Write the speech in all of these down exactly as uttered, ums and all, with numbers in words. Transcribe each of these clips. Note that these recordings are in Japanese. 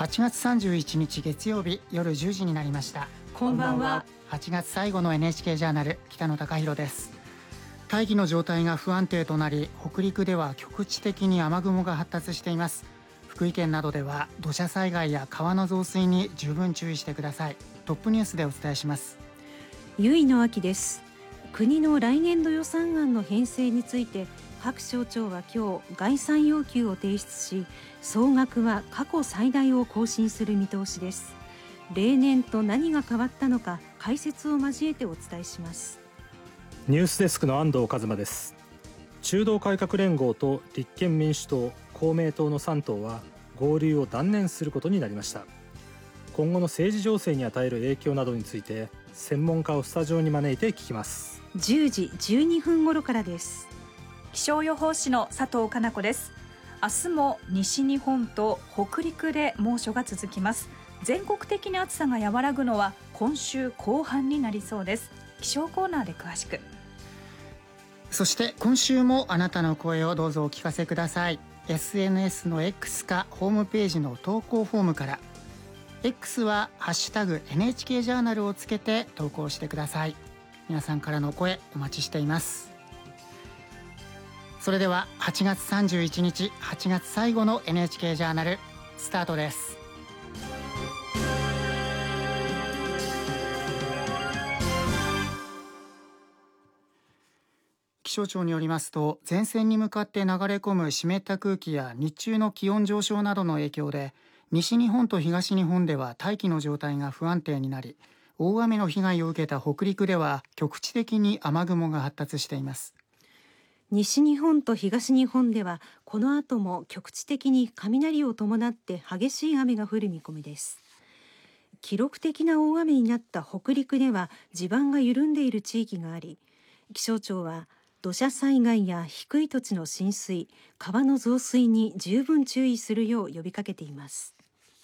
はちがつさんじゅういちにち月曜日夜じゅうじになりました。 こんばんは。 はちがつ最後の エヌエイチケー ジャーナル、北野貴博です。大気の状態が不安定となり、北陸では局地的に雨雲が発達しています。福井県などでは土砂災害や川の増水に十分注意してください。トップニュースでお伝えします。 ゆいのあきです。国の来年度予算案の編成について各省庁は今日概算要求を提出し、総額は過去最大を更新する見通しです。例年と何が変わったのか、解説を交えてお伝えします。 ニュースデスクの安藤和馬です。中道改革連合と立憲民主党、公明党のさん党は合流を断念することになりました。今後の政治情勢に与える影響などについて専門家をスタジオに招いて聞きます。 じゅうじじゅうにふん頃からです。 気象予報士の佐藤かな子です。明日も西日本と北陸で猛暑が続きます。全国的に暑さが和らぐのは今週後半になりそうです。気象コーナーで詳しく。 そして今週もあなたの声をどうぞお聞かせください。 エスエヌエス の X かホームページの投稿フォームから。 X はハッシュタグ エヌエイチケー ジャーナルをつけて投稿してください。皆さんからの声お待ちしています。それでははちがつさんじゅういちにち、はちがつ最後の エヌエイチケー ジャーナルスタートです。気象庁によりますと、前線に向かって流れ込む湿った空気や日中の気温上昇などの影響で、西日本と東日本では大気の状態が不安定になり、大雨の被害を受けた北陸では局地的に雨雲が発達しています。 西日本と東日本ではこの後も局地的に雷を伴って激しい雨が降る見込みです。記録的な大雨になった北陸では地盤が緩んでいる地域があり、気象庁は土砂災害や低い土地の浸水、川の増水に十分注意するよう呼びかけています。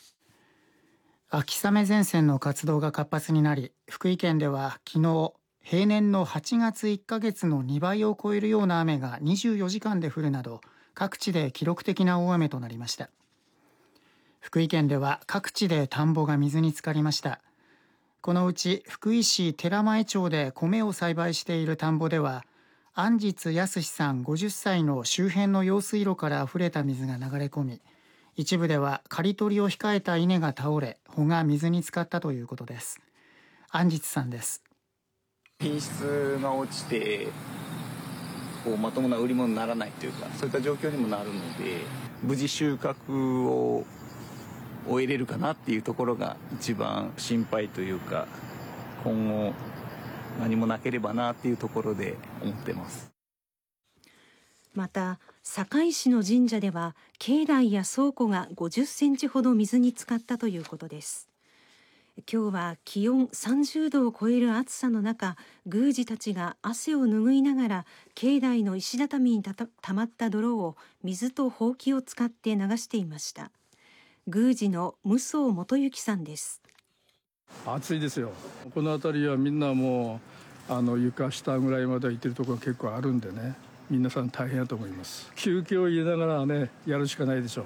秋雨前線の活動が活発になり、福井県では昨日平年のはちがついっかげつのにばいを超えるような雨がにじゅうよじかんで降るなど、各地で記録的な大雨となりました。福井県では各地で田んぼが水に浸かりました。このうち福井市寺前町で米を栽培している田んぼでは、安実康さんごじゅっさいの周辺の用水路から溢れた水が流れ込み、一部では刈り取りを控えた稲が倒れ、穂が水に浸かったということです。安実さんです。 品質が落ちてこうまともな売り物にならないというか、そういった状況にもなるので、無事収穫を終えれるかなっていうところが一番心配というか、今後何もなければなっていうところで思ってます。 また堺市の神社では境内や倉庫がごじゅっセンチほど水に浸かったということです。今日は気温さんじゅうどを超える暑さの中、宮司たちが汗を拭いながら境内の石畳にたた溜まった泥を水とほうきを使って流していました。宮司の武宗元幸さんです。 暑いですよ。この辺りはみんなもうあの床下ぐらいまで行ってるところが結構あるんでね、皆さん大変だと思います。休憩を入れながらね、やるしかないでしょう。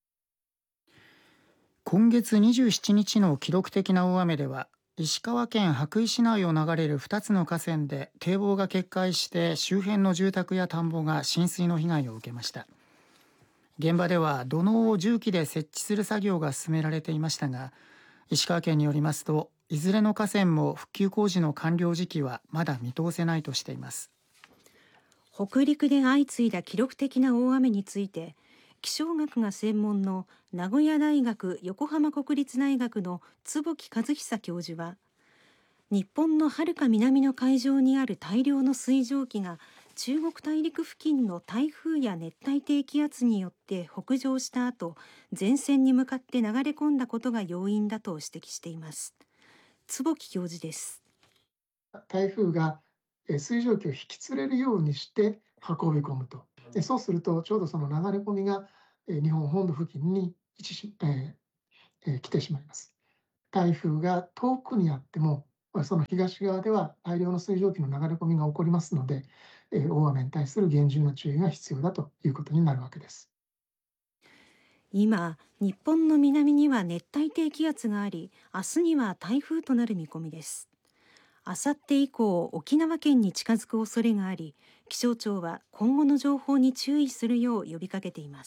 今月にじゅうしちにちの記録的な大雨では、石川県羽咋市内を流れるふたつの河川で堤防が決壊して周辺の住宅や田んぼが浸水の被害を受けました。現場では土のうを重機で設置する作業が進められていましたが、石川県によりますと、いずれの河川も復旧工事の完了時期はまだ見通せないとしています。 北陸で相次いだ記録的な大雨について、気象学が専門の名古屋大学横浜国立大学の坪木和久教授は、日本のはるか南の海上にある大量の水蒸気が中国大陸付近の台風や熱帯低気圧によって北上した後、前線に向かって流れ込んだことが要因だと指摘しています。坪木教授です。 台風が水蒸気を引き連れるようにして運び込むと。でそうするとちょうどその流れ込みが日本本土付近に位置し、えーえー、来てしまいます。台風が遠くにあってもその東側では大量の水蒸気の流れ込みが起こりますので、えー、大雨に対する厳重な注意が必要だということになるわけです。 今、日本の南には熱帯低気圧があり、明日には台風となる見込みです。あさって以降、沖縄県に近づく恐れがあり、気象庁は今後の情報に注意するよう呼びかけています。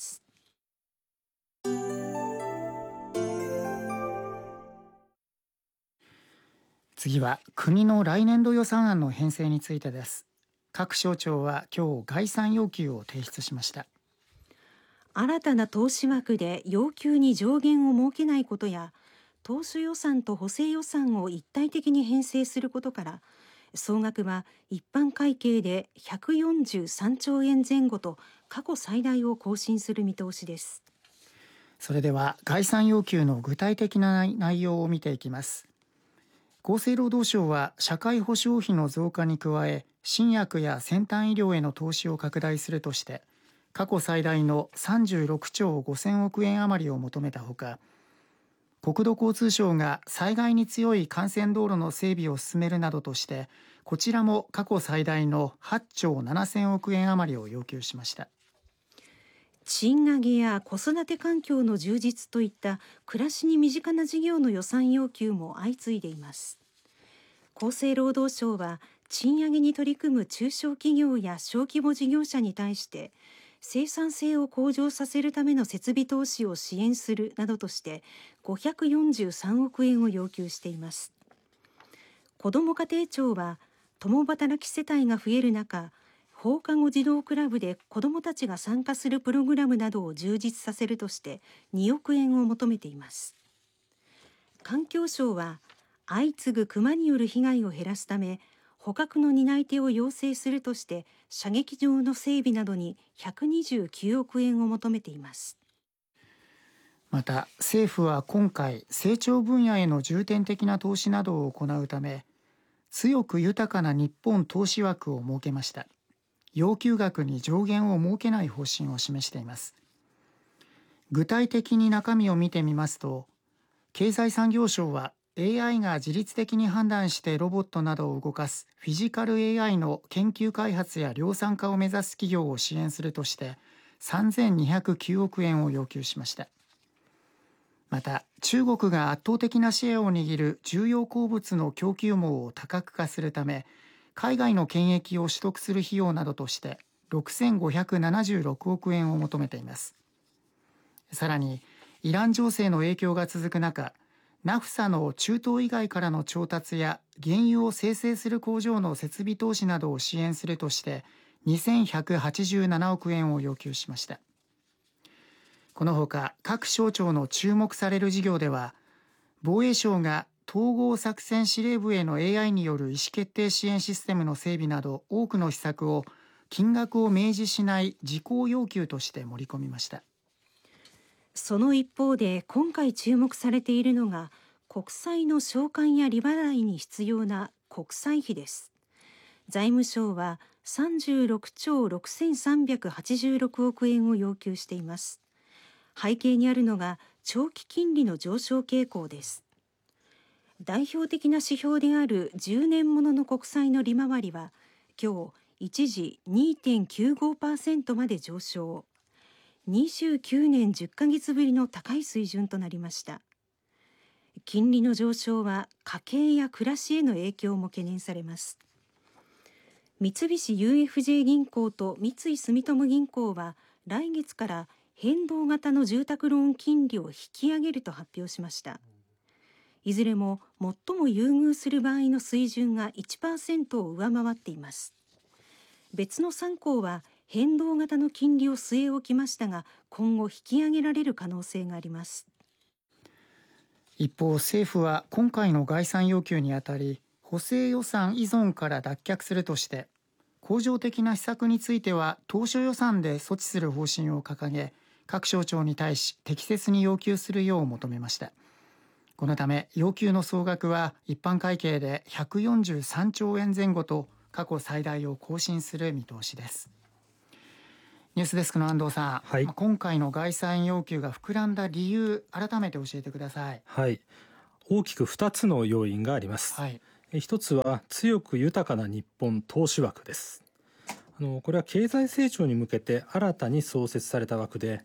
次は国の来年度予算案の編成についてです。各省庁は今日概算要求を提出しました。 新たな投資枠で要求に上限を設けないことや、当初予算と補正予算を一体的に編成することから、総額は一般会計でひゃくよんじゅうさんちょうえん前後と過去最大を更新する見通しです。 それでは概算要求の具体的な内容を見ていきます。厚生労働省は社会保障費の増加に加え、新薬や先端医療への投資を拡大するとして、過去最大のさんじゅうろくちょうごせんおくえん余りを求めたほか、国土交通省が災害に強い幹線道路の整備を進めるなどとして、こちらも過去最大のはっちょうななせんおくえん余りを要求しました。 賃上げや子育て環境の充実といった暮らしに身近な事業の予算要求も相次いでいます。厚生労働省は賃上げに取り組む中小企業や小規模事業者に対して生産性を向上させるための設備投資を支援するなどとしてごひゃくよんじゅうさんおくえんを要求しています。子ども家庭庁は共働き世帯が増える中、放課後児童クラブで子どもたちが参加するプログラムなどを充実させるとしてにおくえんを求めています。環境省は相次ぐクマによる被害を減らすため、捕獲の担い手を要請するとして射撃場の整備などにひゃくにじゅうきゅうおくえんを求めています。 また政府は今回、成長分野への重点的な投資などを行うため、強く豊かな日本投資枠を設けました。要求額に上限を設けない方針を示しています。具体的に中身を見てみますと、経済産業省はエーアイ が自律的に判断してロボットなどを動かすフィジカル エーアイ の研究開発や量産化を目指す企業を支援するとしてさんぜんにひゃくきゅうおくえんを要求しました。また中国が圧倒的なシェアを握る重要鉱物の供給網を多角化するため、海外の権益を取得する費用などとしてろくせんごひゃくななじゅうろくおくえんを求めています。さらにイラン情勢の影響が続く中、ナフサの中東以外からの調達や原油を精製する工場の設備投資などを支援するとしてにせんひゃくはちじゅうななおくえんを要求しました。このほか各省庁の注目される事業では、防衛省が統合作戦司令部への エーアイ による意思決定支援システムの整備など多くの施策を金額を明示しない事項要求として盛り込みました。 その一方で今回注目されているのが国債の償還や利払いに必要な国債費です。財務省はさんじゅうろくちょうろくせんさんびゃくはちじゅうろくおくえんを要求しています。背景にあるのが長期金利の上昇傾向です。代表的な指標であるじゅうねんものの国債の利回りは今日一時 にてんきゅうごパーセント まで上昇。にじゅうきゅうねんじゅっかげつぶりの高い水準となりました。金利の上昇は家計や暮らしへの影響も懸念されます。三菱 ユーエフジェー 銀行と三井住友銀行は来月から変動型の住宅ローン金利を引き上げると発表しました。いずれも最も優遇する場合の水準が いちパーセント を上回っています。別のさん行は変動型の金利を据え置きましたが、今後引き上げられる可能性があります。 一方、政府は今回の概算要求にあたり、補正予算依存から脱却するとして、恒常的な施策については当初予算で措置する方針を掲げ、各省庁に対し適切に要求するよう求めました。このため要求の総額は一般会計でひゃくよんじゅうさんちょうえん前後と過去最大を更新する見通しです。ニュースデスクの安藤さん、はい、今回の概算要求が膨らんだ理由、改めて教えてください。 はい、大きくふたつの要因があります。はい、一つは強く豊かな日本投資枠です。あのこれは経済成長に向けて新たに創設された枠で、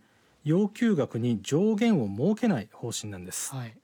要求額に上限を設けない方針なんです、はい、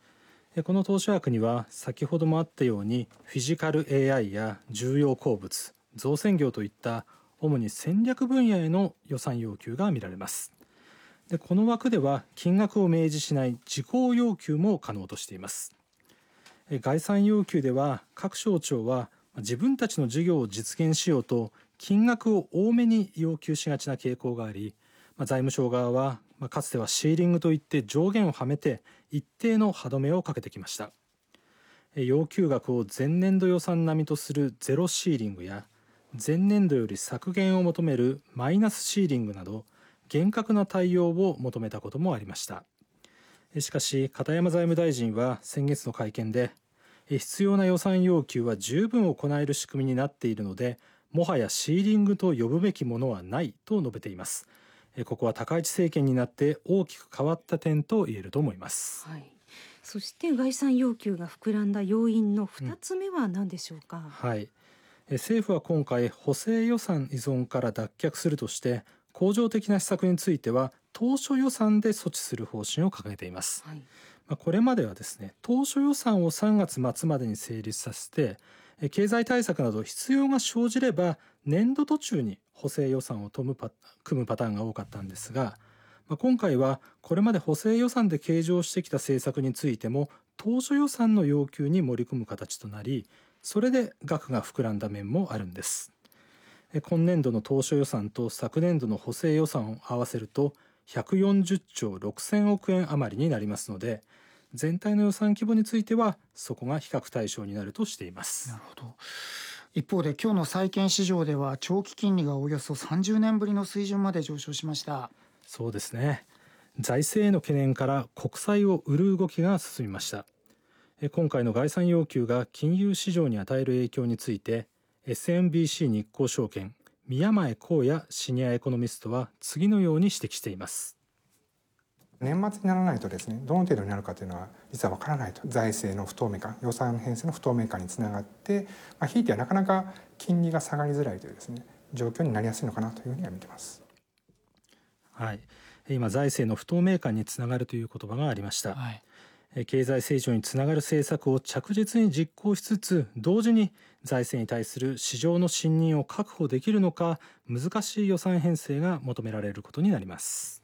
この投資枠には先ほどもあったようにフィジカル エーアイ や重要鉱物、造船業といった主に戦略分野への予算要求が見られます。でこの枠では金額を明示しない事項要求も可能としています。概算要求では各省庁は自分たちの事業を実現しようと金額を多めに要求しがちな傾向があり、財務省側はかつてはシーリングといって上限をはめて一定の歯止めをかけてきました。要求額を前年度予算並みとするゼロシーリングや前年度より削減を求めるマイナスシーリングなど厳格な対応を求めたこともありました。しかし片山財務大臣は先月の会見で、必要な予算要求は十分行える仕組みになっているので、もはやシーリングと呼ぶべきものはないと述べています。ここは高市政権になって大きく変わった点と言えると思います、 はい、そして概算要求が膨らんだ要因のふたつめは何でしょうか。うんはい、政府は今回補正予算依存から脱却するとして恒常的な施策については当初予算で措置する方針を掲げています、はい、まあ、これまではですね、当初予算をさんがつ末までに成立させて経済対策など必要が生じれば年度途中に補正予算を組むパターンが多かったんですが、まあ、今回はこれまで補正予算で計上してきた政策についても当初予算の要求に盛り込む形となり、それで額が膨らんだ面もあるんです。今年度の当初予算と昨年度の補正予算を合わせるとひゃくよんじゅっちょうろくせんおくえん余りになりますので、全体の予算規模についてはそこが比較対象になるとしています。 なるほど。一方で今日の債券市場では長期金利がおよそさんじゅうねんぶりの水準まで上昇しました。 そうですね。財政への懸念から国債を売る動きが進みました。今回の概算要求が金融市場に与える影響について エスエムビーシー 日興証券宮前光也シニアエコノミストは次のように指摘しています。 年末にならないとですね、どの程度になるかというのは実は分からないと。財政の不透明感、予算編成の不透明感につながって、まあ、ひいてはなかなか金利が下がりづらいというですね、状況になりやすいのかなというふうには見ています。 はい、今財政の不透明感につながるという言葉がありました、はい、経済成長につながる政策を着実に実行しつつ、同時に財政に対する市場の信任を確保できるのか、難しい予算編成が求められることになります。